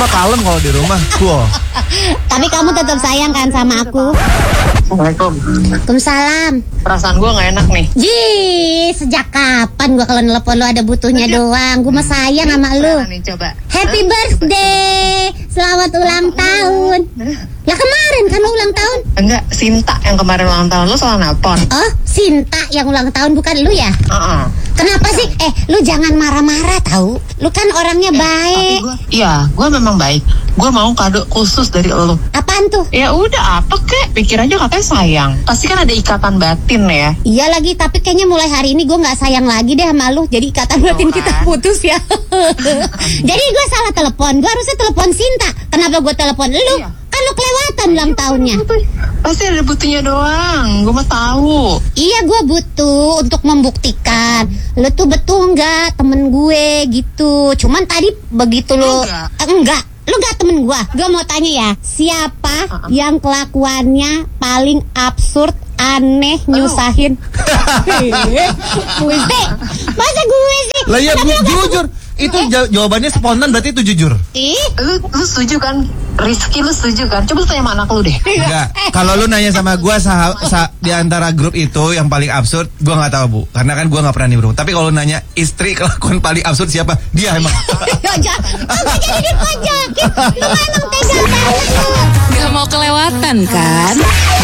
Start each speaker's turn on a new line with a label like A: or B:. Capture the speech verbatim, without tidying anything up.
A: mah kalem kalau di rumah. Wow.
B: Tapi kamu tetap sayang kan sama aku?
C: Assalamualaikum.
B: Waalaikumsalam.
C: Perasaan gue nggak enak nih.
B: Jih, sejak kapan gua kalau nelpon lu ada butuhnya doang? Gua mah sayang sama lu.
C: Nih, coba.
B: Happy
C: Hah?
B: birthday, selamat ulang tahun. Ya kemarin kan lu ulang tahun.
C: Enggak, Sinta yang kemarin ulang tahun. Lo salah nelpon.
B: Oh, Sinta yang ulang tahun bukan lu ya?
C: Heeh.
B: Kenapa sih? Eh, lu jangan marah-marah tahu. Lu kan orangnya
C: Tapi
B: baik.
C: gue, iya, gue memang baik. Gue mau kado khusus dari lo.
B: Apaan tuh?
C: Ya udah, apa kek? Pikir aja katanya sayang. Pasti kan ada ikatan batin ya.
B: Iya lagi, tapi kayaknya mulai hari ini gue nggak sayang lagi deh sama lu. Jadi ikatan batin
C: Tuh,
B: kita
C: kan?
B: putus ya. Jadi gue salah telepon. Gue harusnya telepon Sinta. Kenapa gue telepon lu?
C: Iya.
B: Kan lu kelewatan ulang tahunnya.
C: Pasti ada butuhnya doang. Gue mah tahu.
B: Iya, gue butuh untuk membuktikan lu tuh betul nggak temen gue gitu. Cuman tadi begitu lu
C: Enggak.
B: Eh, enggak, lu nggak temen gue. Gue mau tanya ya, siapa
C: Uh-uh.
B: yang kelakuannya paling absurd, aneh, nyusahin? Gue sih, masa gue sih?
A: Lah ya,
B: Tapi lu nggak
A: jujur. Itu jaw- jawabannya spontan berarti itu jujur.
B: Ih,
C: Lu, lu setuju kan? Rizky lu setuju kan? Coba lu tanya sama anak lu deh.
A: Enggak. Kalau lu nanya sama gua sah, sah, di antara grup itu yang paling absurd, gua nggak tahu, Bu. Karena kan gua nggak pernah nimbrung. Tapi kalau lu nanya istri kelakuan paling absurd siapa? Dia emang.
B: ya jangan, sampai jadi dipajakin. Lu emang tega banget lu.
D: Gak mau kelewatan kan?